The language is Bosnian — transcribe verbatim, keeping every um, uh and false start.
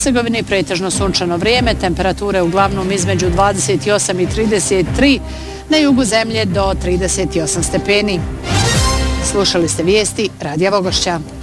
Hercegovini pretežno sunčano vrijeme, temperature uglavnom između dvadeset osam i trideset tri, na jugu zemlje do trideset osam stepeni. Slušali ste vijesti Radija Vogošća.